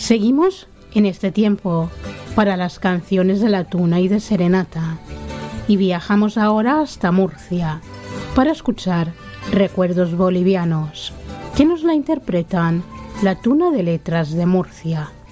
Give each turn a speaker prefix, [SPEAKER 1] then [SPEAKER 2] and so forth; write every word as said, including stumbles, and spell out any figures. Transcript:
[SPEAKER 1] Seguimos en este tiempo para las canciones de la tuna y de serenata y viajamos ahora hasta Murcia para escuchar Recuerdos Bolivianos, que nos la interpretan la Tuna de Letras de Murcia.